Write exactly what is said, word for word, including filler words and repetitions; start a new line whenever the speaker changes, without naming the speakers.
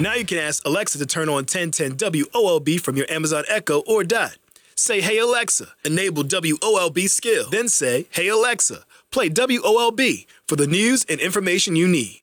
Now you can ask Alexa to turn on ten ten W O L B from your Amazon Echo or Dot. Say, "Hey Alexa," enable W O L B skill. Then say, "Hey Alexa, play W O L B for the news and information you need."